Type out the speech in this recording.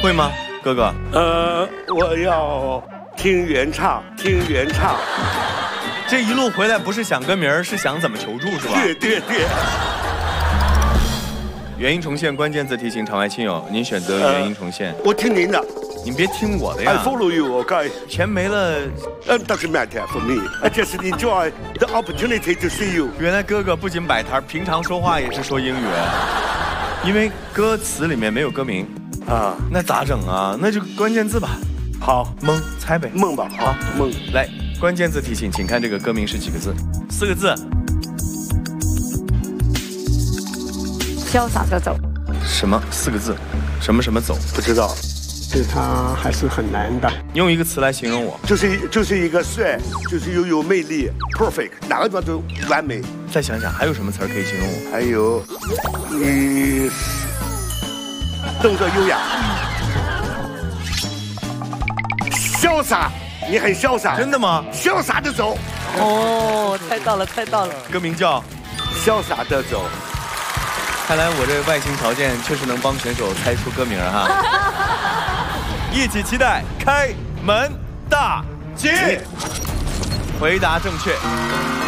会吗，哥哥？ 我要听原唱，听原唱。 这一路回来不是想歌名，是想怎么求助是吧？ 对。 原音重现关键字题型，场外亲友，您选择原音重现。 我听您的， 您别听我的呀。 I follow you, okay. 钱没了 ，doesn't matter for me. I just enjoy the opportunity to see you. 原来哥哥不仅摆摊，平常说话也是说英语。因为歌词里面没有歌名啊，那咋整啊？那就关键字吧。 好， 蒙猜呗。 蒙吧，好，蒙。 来，关键字提醒，请看这个歌名是几个字？4个字。 潇洒的走。 什么4个字？什么走？ 不知道。 对他还是很难的。 用一个词来形容我， 就是一个帅，就是有魅力 ，perfect， 哪个地方都完美。 再想想还有什么词儿可以形容我？ 还有，你动作优雅，潇洒，你很潇洒。 真的吗？ 潇洒的走。 哦，猜到了。 歌名叫 《潇洒的走》。 看来我这外形条件确实能帮选手猜出歌名哈。一起期待开门大吉，回答正确。